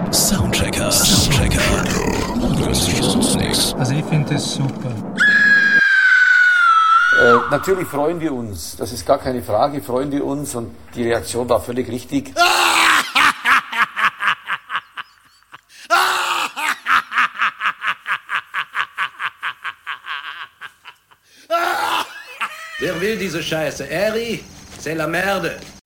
Soundchecker. Du hörst dich sonst nichts. Also ich finde das super. Natürlich freuen wir uns, das ist gar keine Frage, freuen wir uns und die Reaktion war völlig richtig. Wer will diese Scheiße? Eri, c'est la merde.